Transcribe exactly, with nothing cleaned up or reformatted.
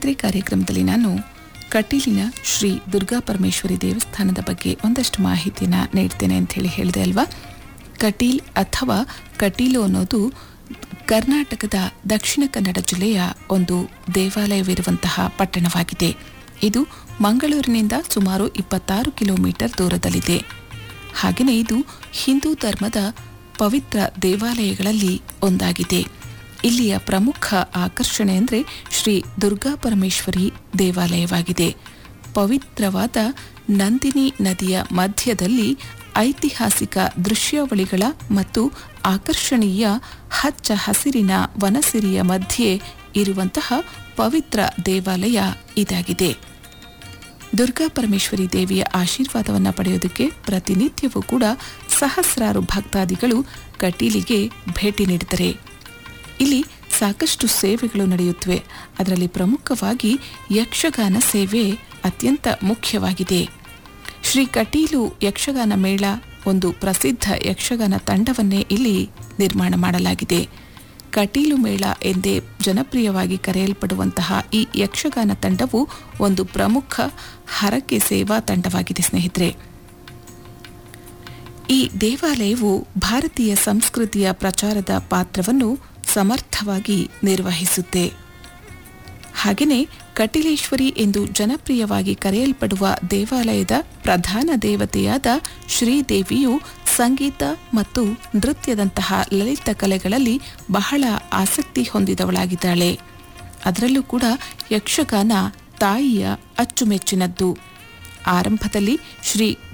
ಸ್ನೇಹಿತರೆ, ಕಾರ್ಯಕ್ರಮದಲ್ಲಿ ನಾನು ಕಟೀಲಿನ ಶ್ರೀ ದುರ್ಗಾ ಪರಮೇಶ್ವರಿ ದೇವಸ್ಥಾನದ ಬಗ್ಗೆ ಒಂದಷ್ಟು ಮಾಹಿತಿಯನ್ನು ನೀಡ್ತೇನೆ ಅಂತ ಹೇಳಿ ಹೇಳಿದೆ ಅಲ್ವಾ. ಕಟೀಲ್ ಅಥವಾ ಕಟೀಲು ಅನ್ನೋದು ಕರ್ನಾಟಕದ ದಕ್ಷಿಣ ಕನ್ನಡ ಜಿಲ್ಲೆಯ ಒಂದು ದೇವಾಲಯವಿರುವಂತಹ ಪಟ್ಟಣವಾಗಿದೆ. ಇದು ಮಂಗಳೂರಿನಿಂದ ಸುಮಾರು ಇಪ್ಪತ್ತಾರು ಕಿಲೋಮೀಟರ್ ದೂರದಲ್ಲಿದೆ. ಹಾಗೆಯೇ ಇದು ಹಿಂದೂ ಧರ್ಮದ ಪವಿತ್ರ ದೇವಾಲಯಗಳಲ್ಲಿ ಒಂದಾಗಿದೆ. ಇಲ್ಲಿಯ ಪ್ರಮುಖ ಆಕರ್ಷಣೆ ಅಂದರೆ ಶ್ರೀ ದುರ್ಗಾ ಪರಮೇಶ್ವರಿ ದೇವಾಲಯವಾಗಿದೆ. ಪವಿತ್ರವಾದ ನಂದಿನಿ ನದಿಯ ಮಧ್ಯದಲ್ಲಿ ಐತಿಹಾಸಿಕ ದೃಶ್ಯಾವಳಿಗಳ ಮತ್ತು ಆಕರ್ಷಣೀಯ ಹಚ್ಚ ಹಸಿರಿನ ವನಸಿರಿಯ ಮಧ್ಯೆ ಇರುವಂತಹ ಪವಿತ್ರ ದೇವಾಲಯ ಇದಾಗಿದೆ. ದುರ್ಗಾ ಪರಮೇಶ್ವರಿ ದೇವಿಯ ಆಶೀರ್ವಾದವನ್ನು ಪಡೆಯೋದಕ್ಕೆ ಪ್ರತಿನಿತ್ಯವೂ ಕೂಡ ಸಹಸ್ರಾರು ಭಕ್ತಾದಿಗಳು ಕಟೀಲಿಗೆ ಭೇಟಿ ನೀಡುತ್ತಾರೆ. ಇಲ್ಲಿ ಸಾಕಷ್ಟು ಸೇವೆಗಳು ನಡೆಯುತ್ತವೆ. ಅದರಲ್ಲಿ ಪ್ರಮುಖವಾಗಿ ಯಕ್ಷಗಾನ ಸೇವೆ ಅತ್ಯಂತ ಮುಖ್ಯವಾಗಿದೆ. ಶ್ರೀ ಕಟೀಲು ಯಕ್ಷಗಾನ ಮೇಳ ಒಂದು ಪ್ರಸಿದ್ಧ ಯಕ್ಷಗಾನ ತಂಡವನ್ನೇ ಇಲ್ಲಿ ನಿರ್ಮಾಣ ಮಾಡಲಾಗಿದೆ. ಕಟೀಲು ಮೇಳ ಎಂದೇ ಜನಪ್ರಿಯವಾಗಿ ಕರೆಯಲ್ಪಡುವಂತಹ ಈ ಯಕ್ಷಗಾನ ತಂಡವು ಒಂದು ಪ್ರಮುಖ ಹರಕೆ ಸೇವಾ ತಂಡವಾಗಿದೆ ಸ್ನೇಹಿತರೆ. ಈ ದೇವಾಲಯವು ಭಾರತೀಯ ಸಂಸ್ಕೃತಿಯ ಪ್ರಚಾರದ ಪಾತ್ರವನ್ನು ಸಮರ್ಥವಾಗಿ ನಿರ್ವಹಿಸುತ್ತೆ. ಹಾಗೆಯೇ ಕಟೀಲೇಶ್ವರಿ ಎಂದು ಜನಪ್ರಿಯವಾಗಿ ಕರೆಯಲ್ಪಡುವ ದೇವಾಲಯದ ಪ್ರಧಾನ ದೇವತೆಯಾದ ಶ್ರೀದೇವಿಯು ಸಂಗೀತ ಮತ್ತು ನೃತ್ಯದಂತಹ ಲಲಿತ ಕಲೆಗಳಲ್ಲಿ ಬಹಳ ಆಸಕ್ತಿ ಹೊಂದಿದವಳಾಗಿದ್ದಾಳೆ. ಅದರಲ್ಲೂ ಕೂಡ ಯಕ್ಷಗಾನ ತಾಯಿಯ ಅಚ್ಚುಮೆಚ್ಚಿನದ್ದು. ಆರಂಭದಲ್ಲಿ ಶ್ರೀ